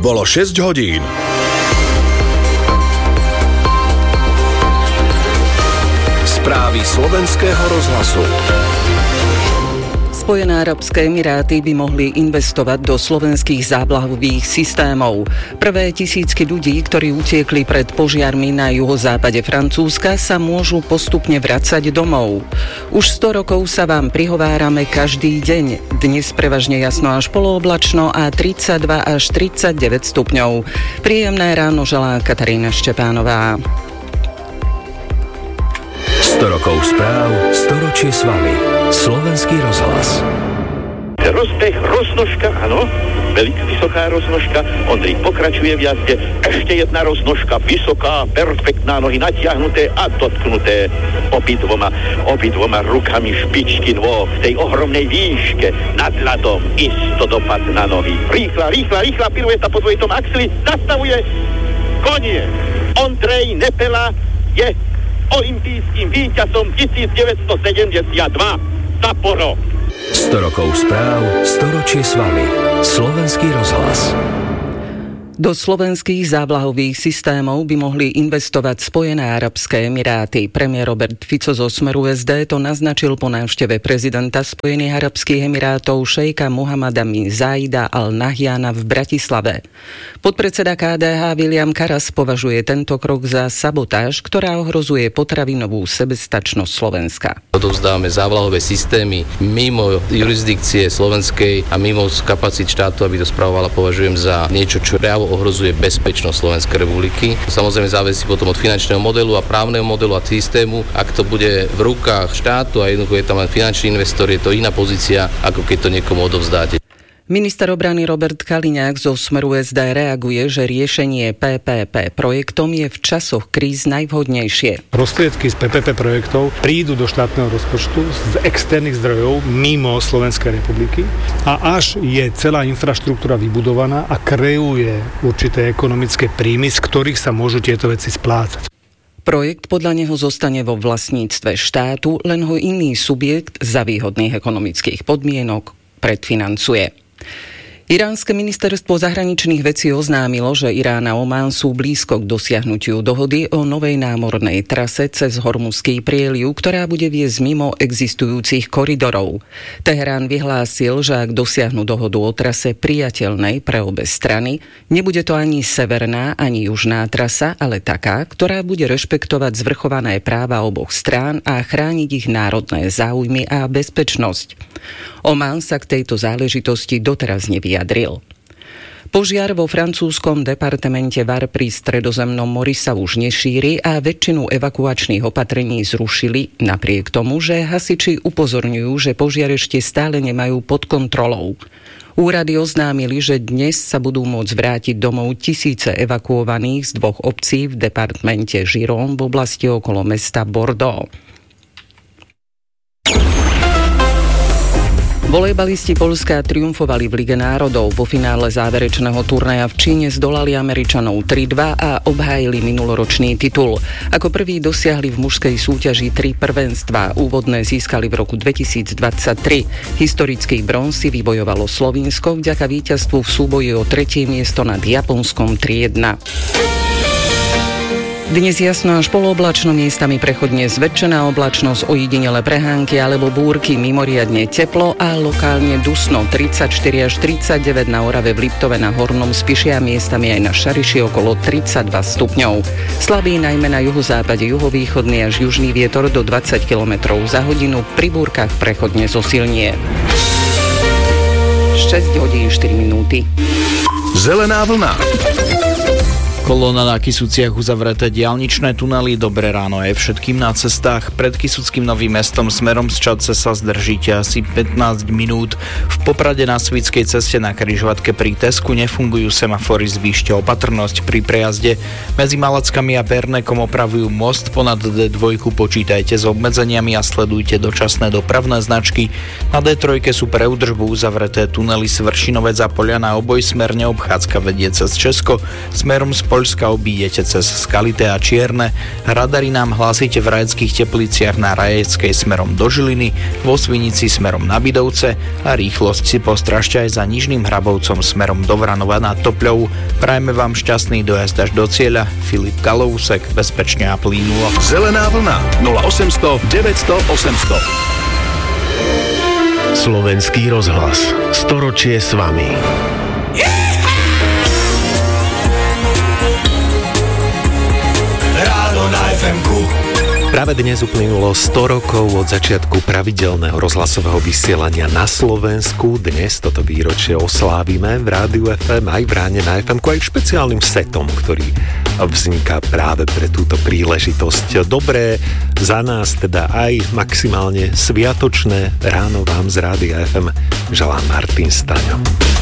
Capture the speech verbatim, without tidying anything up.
Bolo šesť hodín. Správy slovenského rozhlasu. Spojené arabské emiráty by mohli investovať do slovenských záblahových systémov. Prvé tisícky ľudí, ktorí utiekli pred požiarmi na juhozápade Francúzska, sa môžu postupne vracať domov. Už sto rokov sa vám prihovárame každý deň. Dnes prevažne jasno až polooblačno a tridsaťdva až tridsaťdeväť stupňov. Príjemné ráno želá Katarína Štepánová. sto rokov správ, storočie s vami. Slovenský rozhlas. Rozbeh, roznožka, áno, veľká, vysoká roznožka, Ondrík pokračuje v jazde, ešte jedna roznožka, vysoká, perfektná, nohy natiahnuté a dotknuté obidvoma, obidvoma rukami špičky nôh v tej ohromnej výške nad ľadom, isto dopad na nohy. Rýchla, rýchla, rýchla pirueta po dvojitom axli, zastavuje, koniec. Ondrej Nepela je olympijským víťazom devätnásťstosedemdesiatdva. Sapporo. sto rokov správ, storočie s vami. Slovenský rozhlas. Do slovenských záblahových systémov by mohli investovať Spojené arabské emiráty. Premiér Robert Fico zo Smeru es dé to naznačil po návšteve prezidenta Spojených arabských emirátov šejka Mohamada bin Záida Al Nahyana v Bratislave. Podpredseda ká dé há William Karas považuje tento krok za sabotáž, ktorá ohrozuje potravinovú sebestačnosť Slovenska. Odovzdávame záblavové systémy mimo jurisdikcie slovenskej a mimo kapacít štátu, aby to spravovala, považujem za niečo, čo reálne ohrozuje bezpečnosť Slovenskej republiky. Samozrejme závisí potom od finančného modelu a právneho modelu a systému. Ak to bude v rukách štátu a jednoducho je tam len finančný investor, je to iná pozícia, ako keď to niekomu odovzdáte. Minister obrany Robert Kaliňák zo Smeru es dé reaguje, že riešenie pé pé pé projektom je v časoch kríz najvhodnejšie. Prostriedky z pé pé pé projektov prídu do štátneho rozpočtu z externých zdrojov mimo Slovenskej republiky a až je celá infraštruktúra vybudovaná a kreuje určité ekonomické príjmy, z ktorých sa môžu tieto veci splácať. Projekt podľa neho zostane vo vlastníctve štátu, len ho iný subjekt za výhodných ekonomických podmienok predfinancuje. Iránske ministerstvo zahraničných vecí oznámilo, že Irán a Omán sú blízko k dosiahnutiu dohody o novej námornej trase cez Hormuzský prieliv, ktorá bude viesť mimo existujúcich koridorov. Teherán vyhlásil, že ak dosiahnu dohodu o trase priateľnej pre obe strany, nebude to ani severná, ani južná trasa, ale taká, ktorá bude rešpektovať zvrchované práva oboch strán a chrániť ich národné záujmy a bezpečnosť. Omán sa k tejto záležitosti doteraz nevyjadril. Požiar vo francúzskom departemente Var pri Stredozemnom mori sa už nešíri a väčšinu evakuačných opatrení zrušili, napriek tomu, že hasiči upozorňujú, že požiar ešte stále nemajú pod kontrolou. Úrady oznámili, že dnes sa budú môcť vrátiť domov tisíce evakuovaných z dvoch obcí v departmente Gironde v oblasti okolo mesta Bordeaux. Volejbalisti Poľska triumfovali v Lige národov. Vo finále záverečného turnaja v Číne zdolali Američanov tri dva a obhájili minuloročný titul. Ako prvý dosiahli v mužskej súťaži tri prvenstvá. Úvodné získali v roku dvetisícdvadsaťtri. Historický bronz si vybojovalo Slovinsko vďaka víťazstvu v súboji o tretie miesto nad Japonskom tri jedna. Dnes jasno až polooblačno, miestami prechodne zväčšená oblačnosť, ojedinele prehánky alebo búrky, mimoriadne teplo a lokálne dusno, tridsaťštyri až tridsaťdeväť na Orave, v Liptove, na Hornom Spiši a miestami aj na Šariši okolo tridsaťdva stupňov. Slabý najmä na juhozápade, juhovýchodný až južný vietor do dvadsať kilometrov za hodinu, pri búrkach prechodne zosilnie. šesť hodín štyri minúty. Zelená vlna. Kolóna na Kysuciach, uzavreté diaľničné tunely, dobré ráno aj všetkým na cestách. Pred Kysuckým Novým Mestom smerom z Čadce sa zdržíte asi pätnásť minút. V Poprade na Svitskej ceste na križovatke pri Tesku nefungujú semafory, zvýšte opatrnosť pri prejazde. Medzi Malackami a Bernekom opravujú most, ponad dé dva počítajte s obmedzeniami a sledujte dočasné dopravné značky. Na dé tri sú pre údržbu uzavreté tunely Svršinovec a Poľana obojsmerne, obchádzka vedie cez Česko, smerom z Poľska obídete cez Skalité a Čierne. Radary nám hlásite v Rajeckých Tepliciach na Rajeckej smerom do Žiliny, vo Svinici smerom na Bidovce a rýchlosť si postražte aj za Nižným Hrabovcom smerom do Vranova nad Topľou. Prajme vám šťastný dojazd až do cieľa. Filip Kalousek, bezpečne a plynulo. Zelená vlna nula osemsto deväťsto osemsto. Slovenský rozhlas. Storočie s vami. Ráno na ef emku. Práve dnes uplynulo sto rokov od začiatku pravidelného rozhlasového vysielania na Slovensku. Dnes toto výročie oslávime v Rádiu ef em, aj v Ráne na ef emku, aj špeciálnym setom, ktorý vzniká práve pre túto príležitosť. Dobré za nás, teda aj maximálne sviatočné ráno vám z Rádia ef em želá Martin Staňo.